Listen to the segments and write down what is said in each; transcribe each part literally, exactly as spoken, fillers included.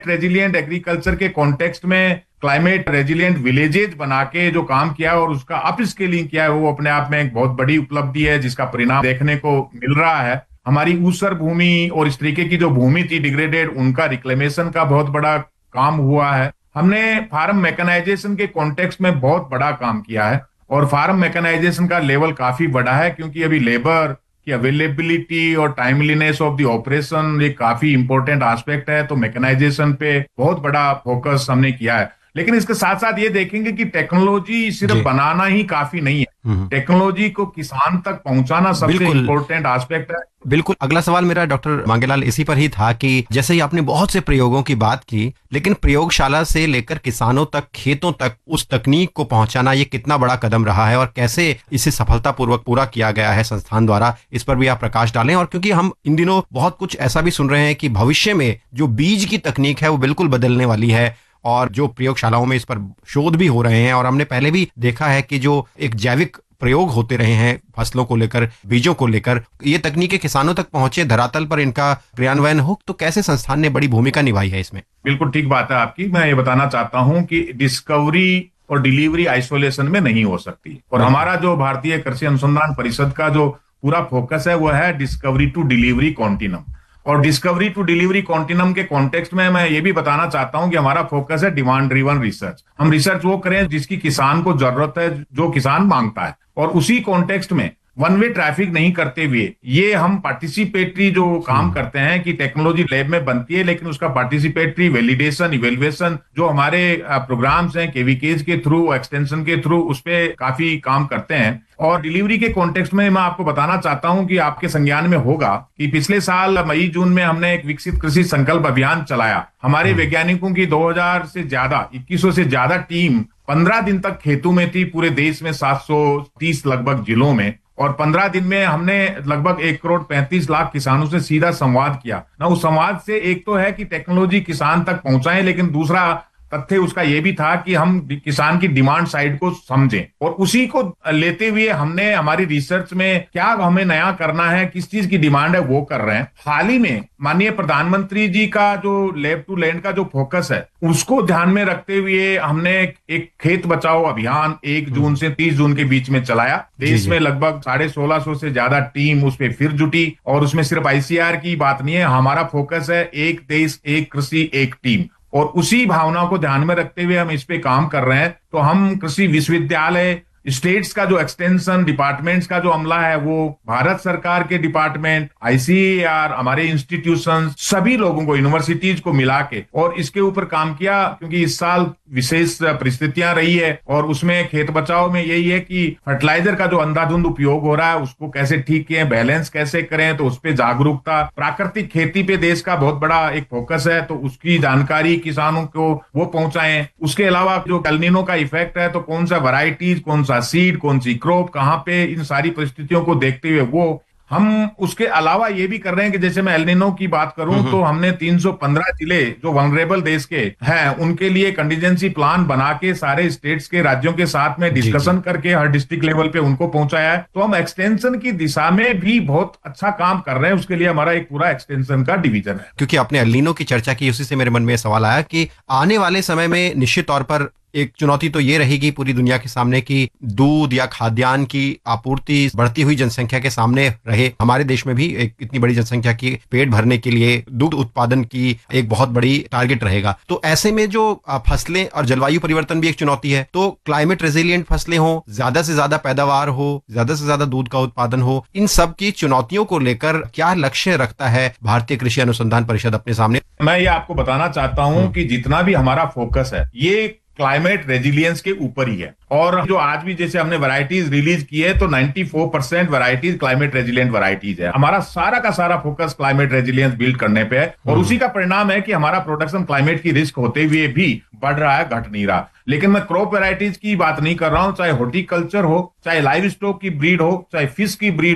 Resilient agriculture के context में climate resilient villages बना के जो काम किया और उसका अप स्केलिंग किया है, वो अपने आप में एक बहुत बड़ी उपलब्धि है, जिसका परिणाम देखने को मिल रहा है। हमारी ऊसर भूमि और इस तरीके की जो भूमि थी डिग्रेडेड, उनका रिक्लेमेशन का बहुत बड़ा काम हुआ है। हमने फार्म मैकेनाइजेशन के कॉन्टेक्स्ट में बहुत बड़ा काम किया है और फार्म मैकेनाइजेशन का लेवल काफी बड़ा है, क्योंकि अभी लेबर की अवेलेबिलिटी और टाइमलीनेस ऑफ द ऑपरेशन एक काफी इंपॉर्टेंट एस्पेक्ट है। तो मैकेनाइजेशन पे बहुत बड़ा फोकस हमने किया है। लेकिन इसके साथ साथ ये देखेंगे कि टेक्नोलॉजी सिर्फ बनाना ही काफी नहीं है, टेक्नोलॉजी को किसान तक पहुंचाना सबसे इंपॉर्टेंट एस्पेक्ट है। बिल्कुल, अगला सवाल मेरा डॉक्टर मांगेलाल इसी पर ही था कि जैसे ही आपने बहुत से प्रयोगों की बात की, लेकिन प्रयोगशाला से लेकर किसानों तक, खेतों तक उस तकनीक को पहुंचाना ये कितना बड़ा कदम रहा है और कैसे इसे सफलतापूर्वक पूरा किया गया है संस्थान द्वारा, इस पर भी आप प्रकाश डालें। और क्योंकि हम इन दिनों बहुत कुछ ऐसा भी सुन रहे हैं कि भविष्य में जो बीज की तकनीक है वो बिल्कुल बदलने वाली है और जो प्रयोगशालाओं में इस पर शोध भी हो रहे हैं, और हमने पहले भी देखा है कि जो एक जैविक प्रयोग होते रहे हैं फसलों को लेकर, बीजों को लेकर, ये तकनीकें किसानों तक पहुंचे, धरातल पर इनका क्रियान्वयन हो, तो कैसे संस्थान ने बड़ी भूमिका निभाई है इसमें? बिल्कुल ठीक बात है आपकी। मैं ये बताना चाहता हूं कि डिस्कवरी और डिलीवरी आइसोलेशन में नहीं हो सकती, और हमारा जो भारतीय कृषि अनुसंधान परिषद का जो पूरा फोकस है वो है डिस्कवरी टू डिलीवरी कॉन्टिनम। और डिस्कवरी टू डिलीवरी कॉन्टिनम के कॉन्टेक्स्ट में मैं ये भी बताना चाहता हूं कि हमारा फोकस है डिमांड ड्रिवन रिसर्च। हम रिसर्च वो करें जिसकी किसान को जरूरत है, जो किसान मांगता है, और उसी कॉन्टेक्स्ट में वन वे ट्रैफिक नहीं करते हुए ये हम पार्टिसिपेटरी जो काम करते हैं कि टेक्नोलॉजी लैब में बनती है, लेकिन उसका पार्टिसिपेटरी वैलिडेशन, इवेल्युएशन जो हमारे प्रोग्राम्स हैं केवीकेज के थ्रू, एक्सटेंशन के थ्रू, उस पे काफी काम करते हैं। और डिलीवरी के कॉन्टेक्स्ट में मैं आपको बताना चाहता हूं कि आपके संज्ञान में होगा कि पिछले साल मई जून में हमने एक विकसित कृषि संकल्प अभियान चलाया। हमारे वैज्ञानिकों की दो हज़ार से ज्यादा, इक्कीस सौ से ज्यादा टीम पंद्रह दिन तक खेतों में थी, पूरे देश में सात सौ तीस लगभग जिलों में, और पंद्रह दिन में हमने लगभग एक करोड़ पैंतीस लाख किसानों से सीधा संवाद किया ना। उस संवाद से एक तो है कि टेक्नोलॉजी किसान तक पहुंचाएं, लेकिन दूसरा तथ्य उसका यह भी था कि हम किसान की डिमांड साइड को समझें, और उसी को लेते हुए हमने हमारी रिसर्च में क्या हमें नया करना है, किस चीज की डिमांड है, वो कर रहे हैं। हाल ही में माननीय प्रधानमंत्री जी का जो लैब टू लैंड का जो फोकस है, उसको ध्यान में रखते हुए हमने एक खेत बचाओ अभियान एक जून से तीस जून के बीच में चलाया। देश में लगभग साढ़े सोलह सौ से ज्यादा टीम उस पर फिर जुटी, और उसमें सिर्फ आईसीआर की बात नहीं है, हमारा फोकस है एक देश एक कृषि एक टीम, और उसी भावना को ध्यान में रखते हुए हम इस पे काम कर रहे हैं। तो हम कृषि विश्वविद्यालय, स्टेट्स का जो एक्सटेंशन डिपार्टमेंट्स का जो अमला है, वो भारत सरकार के डिपार्टमेंट, आईसीएआर, हमारे इंस्टीट्यूशन, सभी लोगों को, यूनिवर्सिटीज को मिला के और इसके ऊपर काम किया, क्योंकि इस साल विशेष परिस्थितियां रही है। और उसमें खेत बचाओ में यही है कि फर्टिलाइजर का जो अंधाधुंध उपयोग हो रहा है उसको कैसे ठीक किए, बैलेंस कैसे करें, तो उस पर जागरूकता। प्राकृतिक खेती पे देश का बहुत बड़ा एक फोकस है, तो उसकी जानकारी किसानों को वो पहुंचाएं। उसके अलावा जो एल नीनो का इफेक्ट है, तो कौन सा वैरायटीज, कौन सा सीड, कौन सी क्रॉप, कहां पे, इन सारी परिस्थितियों को देखते हुए वो हम उसके अलावा ये भी कर रहे हैं कि जैसे मैं एल नीनो की बात करूं तो हमने तीन सौ पंद्रह जिले जो वल्नरेबल देश के हैं उनके लिए कंटीजेंसी प्लान बना के सारे स्टेट्स के, राज्यों के साथ में डिस्कशन करके हर डिस्ट्रिक्ट लेवल पे उनको पहुंचाया है। तो हम एक्सटेंशन की दिशा में भी बहुत अच्छा काम कर रहे हैं। उसके लिए हमारा एक पूरा एक्सटेंशन का डिवीजन है। क्योंकि आपने एल नीनो की चर्चा की, उसी से मेरे मन में सवाल आया कि आने वाले समय में निश्चित तौर पर एक चुनौती तो ये रहेगी पूरी दुनिया के सामने कि दूध या खाद्यान्न की आपूर्ति बढ़ती हुई जनसंख्या के सामने रहे। हमारे देश में भी एक इतनी बड़ी जनसंख्या की पेट भरने के लिए दूध उत्पादन की एक बहुत बड़ी टारगेट रहेगा। तो ऐसे में जो फसलें और जलवायु परिवर्तन भी एक चुनौती है, तो क्लाइमेट रेजिलिएंट फसलें हो, ज्यादा से ज्यादा पैदावार हो, ज्यादा से ज्यादा दूध का उत्पादन हो, इन सब की चुनौतियों को लेकर क्या लक्ष्य रखता है भारतीय कृषि अनुसंधान परिषद अपने सामने? मैं ये आपको बताना चाहता हूं कि जितना भी हमारा फोकस है ये क्लाइमेट रेजिलियंस के ऊपर ही है। और जो आज भी जैसे हमने वैरायटीज रिलीज की है, तो चौरानवे percent varieties climate resilient varieties है। हमारा सारा का सारा फोकस क्लाइमेट रेजिलियंस बिल्ड करने पे है, और उसी का परिणाम है कि हमारा प्रोडक्शन क्लाइमेट की रिस्क होते हुए भी बढ़ रहा है, घट नहीं रहा। लेकिन मैं क्रॉप वैरायटीज की बात नहीं कर रहा हूं, चाहे हॉर्टिकल्चर हो, चाहे लाइव स्टॉक की ब्रीड हो, चाहे फिश की ब्रीड हो,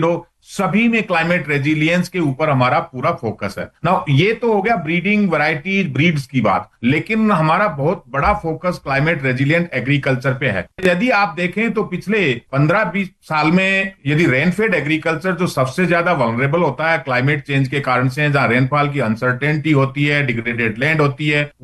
सभी में क्लाइमेट रेजिलियंस के ऊपर हमारा पूरा फोकस है ना। ये तो हो गया ब्रीडिंग, वैरायटीज, ब्रीड्स की बात, लेकिन हमारा बहुत बड़ा फोकस क्लाइमेट रेजिलियंट एग्रीकल्चर पे है। यदि आप देखें तो पिछले पंद्रह बीस साल में यदि रेनफेड एग्रीकल्चर जो सबसे ज्यादा वल्नरेबल होता है क्लाइमेट चेंज के कारण से, जहां रेनफॉल की अनसर्टेनिटी होती है, डिग्रेडेड लैंड होती है,